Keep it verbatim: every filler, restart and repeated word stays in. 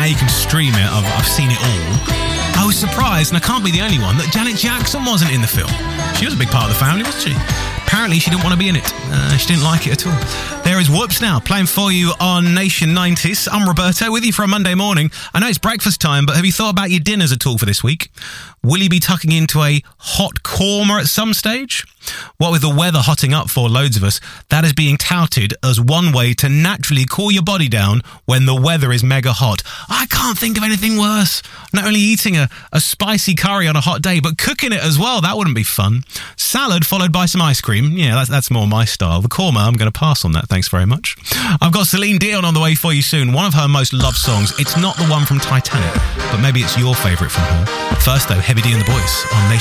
you can stream it. I've, I've seen it all. I was surprised, and I can't be the only one, that Janet Jackson wasn't in the film. She was a big part of the family, wasn't she? Apparently she didn't want to be in it. Uh, she didn't like it at all. There is Whoops now, playing for you on Nation nineties. I'm Roberto, with you for a Monday morning. I know it's breakfast time, but have you thought about your dinners at all for this week? Will you be tucking into a hot korma at some stage? What with the weather hotting up for loads of us, that is being touted as one way to naturally cool your body down when the weather is mega hot. I can't think of anything worse. Not only eating a, a spicy curry on a hot day, but cooking it as well. That wouldn't be fun. Salad followed by some ice cream. Yeah, that's, that's more my style. The korma, I'm going to pass on that. Thanks very much. I've got Celine Dion on the way for you soon. One of her most loved songs. It's not the one from Titanic, but maybe it's your favourite from her. First though, Heavy D and the Boys on Nation.